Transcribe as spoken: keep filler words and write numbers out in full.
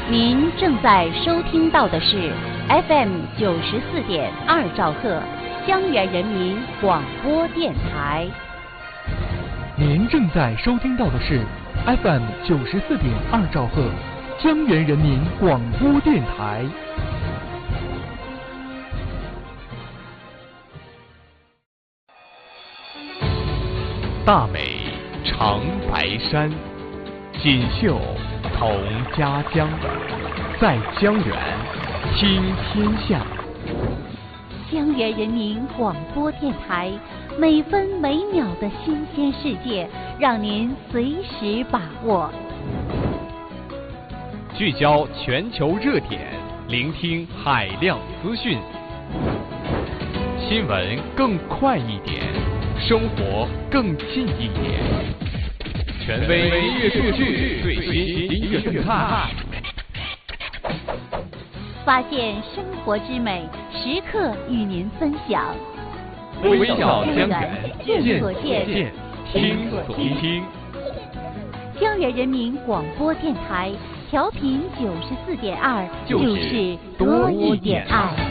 您正在收听到的是 F M 九十四点二兆赫江源人民广播电台。 您正在收听到的是 F M 九十四点二兆赫江源人民广播电台。 大美长白山，锦绣同家乡，在江源听天下。 江源人民广播电台，每分每秒的新鲜世界，让您随时把握。 聚焦全球热点，聆听海量资讯，新闻更快一点，生活更近一点。权威音乐数据，最新音乐动态， 发现生活之美，时刻与您分享。 微笑江源，见所见， 听所听。 江源人民广播电台，调频九十四点二，就是多一点爱。